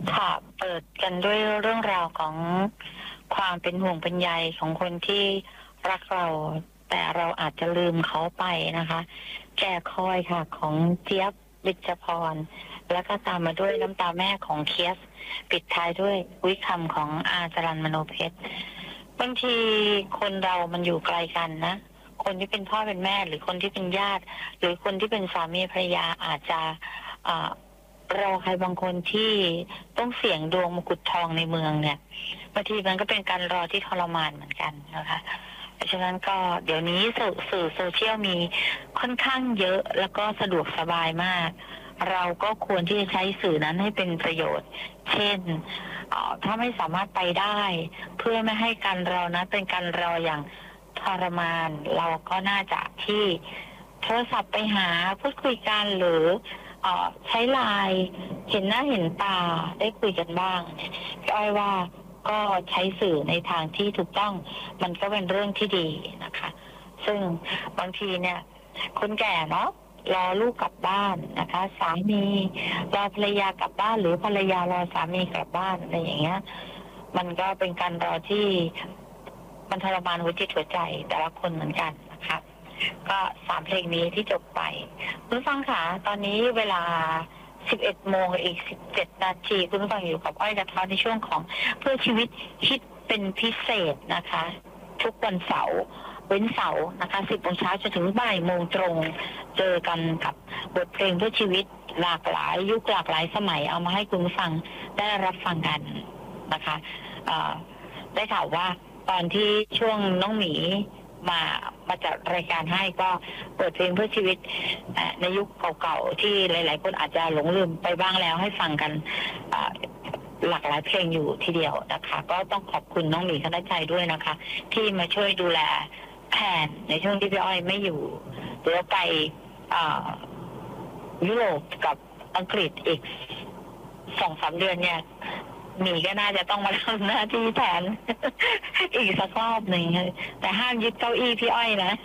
ค่ะเปิดกันด้วยเรื่องราวของความเป็นห่วงเป็นใยของคนที่รักเราแต่เราอาจจะลืมเขาไปนะคะแก่คอยค่ะของเจี๊ยบวิชพรแล้วก็ตามมาด้วยน้ำตาแม่ของเคียสปิดท้ายด้วยวิคำของอาจรัญมโนเพชรบางทีคนเรามันอยู่ไกลกันนะคนที่เป็นพ่อเป็นแม่หรือคนที่เป็นญาติหรือคนที่เป็นสามีภรรยาอาจจะรอใครบางคนที่ต้องเสี่ยงดวงมกุฎทองในเมืองเนี่ยบางทีมันก็เป็นการรอที่ทรมานเหมือนกันนะคะเพราะฉะนั้นก็เดี๋ยวนี้สื่อโซเชียลมีค่อนข้างเยอะแล้วก็สะดวกสบายมากเราก็ควรที่จะใช้สื่อนั้นให้เป็นประโยชน์เช่นถ้าไม่สามารถไปได้เพื่อไม่ให้การรอนะเป็นการรออย่างทรมานเราก็น่าจะที่โทรศัพท์ไปหาพูดคุยกันหรือใช้ไลน์เห็นหน้าเห็นตาได้คุยกันบ้างพี่อ้อยว่าก็ใช้สื่อในทางที่ถูกต้องมันก็เป็นเรื่องที่ดีนะคะซึ่งบางทีเนี่ยคนแก่เนาะรอลูกกลับบ้านนะคะสามีรอภรรยากลับบ้านหรือภรรยารอสามีกลับบ้านอะไรอย่างเงี้ยมันก็เป็นการรอที่มันทรมานหัวจิตหัวใจแต่ละคนเหมือนกันนะคะก็3เพลงนี้ที่จบไปคุณผู้ฟังค่ะตอนนี้เวลา11 โมงอีก17 นาทีคุณผู้ฟังอยู่กับอ้อยกระท้อนในช่วงของเพื่อชีวิตคิดเป็นพิเศษนะคะทุกวันเสาร์เว้นเสาร์นะคะ10 โมงเช้าจนถึงบ่ายโมงตรงเจอกันกับบทเพลงเพื่อชีวิตหลากหลายยุคหลากหลายสมัยเอามาให้คุณผู้ฟังได้รับฟังกันนะคะได้ข่าวว่าตอนที่ช่วงน้องหมีมาจัดรายการให้ก็เปิดเพลงเพื่อชีวิตในยุคเก่าๆที่หลายๆคนอาจจะหลงลืมไปบ้างแล้วให้ฟังกันหลากหลายเพลงอยู่ทีเดียวนะคะก็ต้องขอบคุณน้องหมีคณชัยด้วยนะคะที่มาช่วยดูแลแผนในช่วงที่พี่อ้อยไม่อยู่เดี๋ยวไปยุโรปกับอังกฤษอีก 2-3 เดือนเนี่ยหมีก็น่าจะต้องมาทำหน้าที่แทน อีกสักรอบหนึ่งแต่ห้ามยึดเก้าอี้พี่อ้อยนะ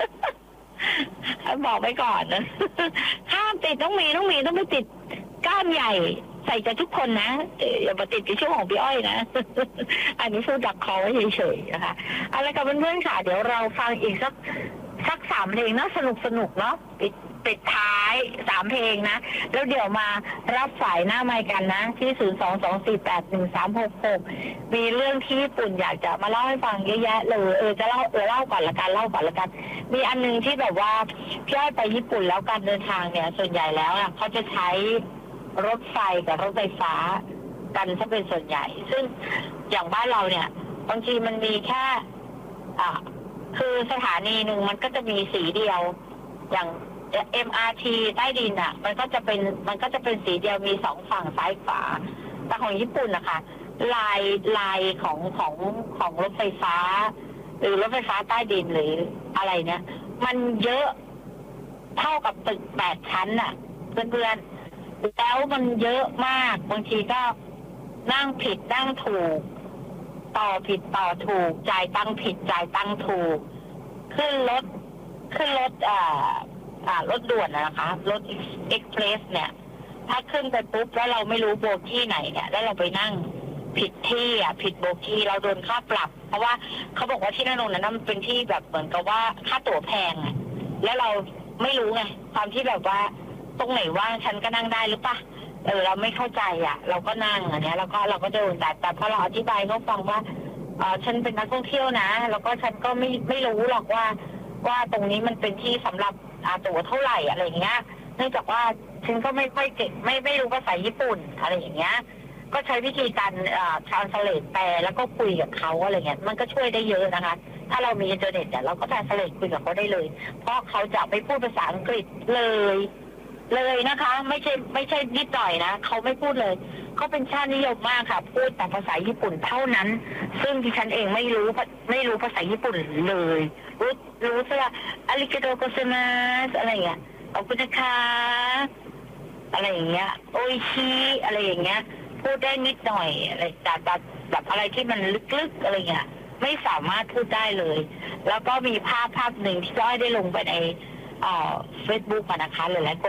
บอกไว้ก่อนนะห้ามติดต้องมีต้องไปติดก้านใหญ่ใส่ใจทุกคนนะอย่ามาติดในช่วงของพี่อ้อยนะอันนี้พูดดักคอไว้เฉยๆนะคะเอาละกับเพื่อนๆค่ะเดี๋ยวเราฟังอีกสัก3 เพลงเนาะสนุกเนาะปิดท้าย3 เพลงนะแล้วเดี๋ยวมารับสายหน้าไมค์กันนะที่022481366มีเรื่องที่ญี่ปุ่นอยากจะมาเล่าให้ฟังเยอะแยะเลยจะเล่าก่อนละกันมีอันนึงที่แบบว่าพี่อ้อยไปญี่ปุ่นแล้วการเดินทางเนี่ยส่วนใหญ่แล้วเขาจะใช้รถไฟกับรถไฟฟ้ากันซะเป็นส่วนใหญ่ซึ่งอย่างบ้านเราเนี่ยบางทีมันมีแค่คือสถานีหนึ่งมันก็จะมีสีเดียวอย่างMRT ใต้ดินมันก็จะเป็นสีเดียวมี2 ฝั่งซ้ายขวาแต่ของญี่ปุ่นนะคะลายของรถไฟฟ้าหรือรถไฟฟ้าใต้ดินหรืออะไรเนี่ยมันเยอะเท่ากับตึก8 ชั้นเพื่อนๆแล้วมันเยอะมากบางทีก็นั่งผิดนั่งถูกต่อผิดต่อถูกจ่ายตังค์ผิดจ่ายตังค์ถูกขึ้นรถรถด่วนนะคะรถเอ็กเพรสเนี่ยถ้าขึ้นไปปุ๊บแล้วเราไม่รู้โบกี้ไหนเนี่ยแล้วเราไปนั่งผิดที่ผิดโบกี้เราโดนค่าปรับเพราะว่าเขาบอกว่าที่นั่นนั้นมันเป็นที่แบบเหมือนกับว่าค่าตั๋วแพงแล้วเราไม่รู้ไงความที่แบบว่าตรงไหนว่างฉันก็นั่งได้หรือปะเราไม่เข้าใจเราก็นั่งเนี้ยแล้วก็เราก็โดนแต่พอเราอธิบายเขาฟังว่าฉันเป็นนักท่องเที่ยวนะแล้วก็ฉันก็ไม่รู้หรอกว่าตรงนี้มันเป็นที่สำหรับตั๋วเท่าไหร่อะไรอย่างเงี้ยเนื่องจากว่าฉันก็ไม่ค่อยเก่งไม่รู้ภาษาญี่ปุ่นอะไรอย่างเงี้ยก็ใช้วิธีการtranslate แปลแล้วก็คุยกับเขาอะไรเงี้ยมันก็ช่วยได้เยอะนะคะถ้าเรามีอินเทอร์เน็ตเราก็ translate คุยกับเขาได้เลยเพราะเขาจะไม่พูดภาษาอังกฤษเลยนะคะไม่ใช่นิดหน่อยนะเขาไม่พูดเลยเขาเป็นชาตินิยมมากค่ะพูดแต่ภาษาญี่ปุ่นเท่านั้นซึ่งดิฉันเองไม่รู้ภาษาญี่ปุ่นเลยรู้แค่อาริกาโตโกเซมัสอะไรเงี้ยขอบคุณนะคะอะไรอย่างเงี้ยโออิชิอะไรอย่างเงี้ยพูดได้นิดหน่อยอะไรแบบอะไรที่มันลึกๆอะไรเงี้ยไม่สามารถพูดได้เลยแล้วก็มีภาพหนึ่งที่จ้อยได้ลงไปในFacebook นะคะหลายๆคน